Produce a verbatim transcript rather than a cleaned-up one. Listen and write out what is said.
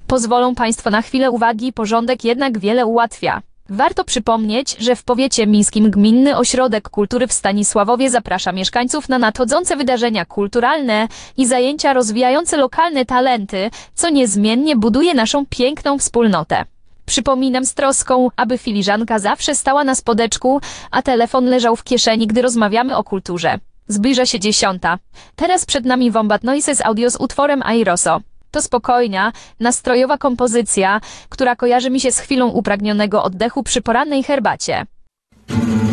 Pozwolą Państwo na chwilę uwagi, porządek jednak wiele ułatwia. Warto przypomnieć, że w powiecie mińskim Gminny Ośrodek Kultury w Stanisławowie zaprasza mieszkańców na nadchodzące wydarzenia kulturalne i zajęcia rozwijające lokalne talenty, co niezmiennie buduje naszą piękną wspólnotę. Przypominam z troską, aby filiżanka zawsze stała na spodeczku, a telefon leżał w kieszeni, gdy rozmawiamy o kulturze. Zbliża się dziesiąta. Teraz przed nami Wombat Noises Audio z utworem Airoso. To spokojna, nastrojowa kompozycja, która kojarzy mi się z chwilą upragnionego oddechu przy porannej herbacie.